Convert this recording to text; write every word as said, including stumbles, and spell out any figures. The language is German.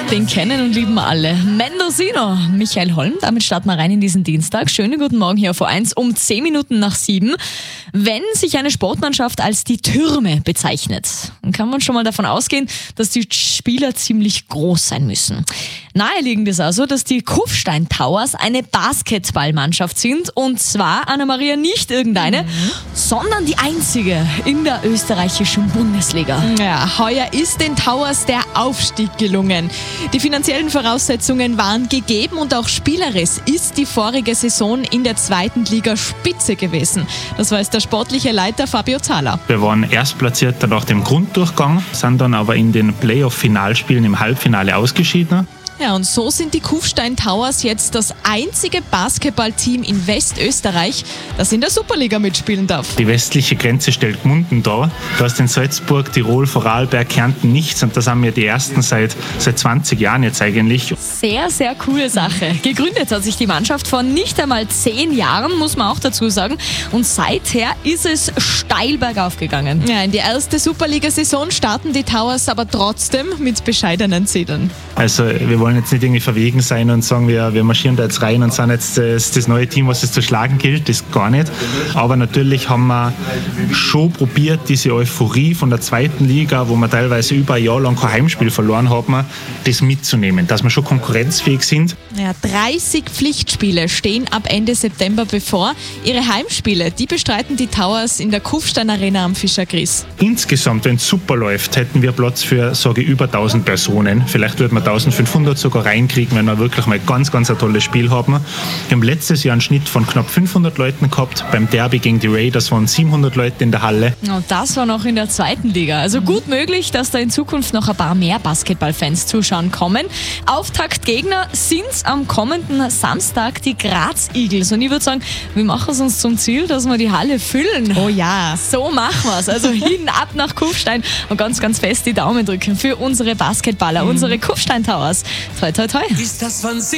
Den kennen und lieben alle. Mendocino, Michael Holm. Damit starten wir rein in diesen Dienstag. Schönen guten Morgen hier auf O eins um zehn Minuten nach sieben. Wenn sich eine Sportmannschaft als die Türme bezeichnet, dann kann man schon mal davon ausgehen, dass die Spieler ziemlich groß sein müssen. Naheliegend ist also, dass die Kufstein Towers eine Basketballmannschaft sind. Und zwar, Anna-Maria, nicht irgendeine, mhm. sondern die einzige in der österreichischen Bundesliga. Ja, heuer ist den Towers der Aufstieg gelungen. Die finanziellen Voraussetzungen waren gegeben und auch spielerisch ist die vorige Saison in der zweiten Liga spitze gewesen. Das weiß der sportliche Leiter Fabio Zahler. Wir waren Erstplatzierter nach dem Grunddurchgang, sind dann aber in den Playoff-Finalspielen im Halbfinale ausgeschieden. Ja, und so sind die Kufstein Towers jetzt das einzige Basketballteam in Westösterreich, das in der Superliga mitspielen darf. Die westliche Grenze stellt Gmunden dar. Du hast in Salzburg, Tirol, Vorarlberg, Kärnten nichts und das haben wir die ersten seit, seit zwanzig Jahren jetzt eigentlich. Sehr, sehr coole Sache. Gegründet hat sich die Mannschaft vor nicht einmal zehn Jahren, muss man auch dazu sagen. Und seither ist es steil bergauf gegangen. Ja, in die erste Superliga-Saison starten die Towers aber trotzdem mit bescheidenen Zielen. Also wir wollen jetzt nicht irgendwie verwegen sein und sagen, wir, wir marschieren da jetzt rein und sind jetzt das, das neue Team, was es zu schlagen gilt, das gar nicht. Aber natürlich haben wir schon probiert, diese Euphorie von der zweiten Liga, wo wir teilweise über ein Jahr lang kein Heimspiel verloren haben, das mitzunehmen, dass wir schon konkurrenzfähig sind. Ja, dreißig Pflichtspiele stehen ab Ende September bevor. Ihre Heimspiele, die bestreiten die Towers in der Kufstein Arena am Fischergries. Insgesamt, wenn es super läuft, hätten wir Platz für, sage ich, über tausend Personen. Vielleicht würden wir eintausendfünfhundert sogar reinkriegen, wenn wir wirklich mal ganz, ganz ein tolles Spiel haben. Wir haben letztes Jahr einen Schnitt von knapp fünfhundert Leuten gehabt. Beim Derby gegen die Raiders waren siebenhundert Leute in der Halle. Und das war noch in der zweiten Liga. Also gut möglich, dass da in Zukunft noch ein paar mehr Basketballfans zuschauen kommen. Auftaktgegner sind am kommenden Samstag die Graz Eagles. Und ich würde sagen, wir machen es uns zum Ziel, dass wir die Halle füllen. Oh ja. So machen wir es. Also hin, ab nach Kufstein und ganz, ganz fest die Daumen drücken für unsere Basketballer, mhm. unsere Kufstein Towers. Toi, toi, toi. Ist das, wann sie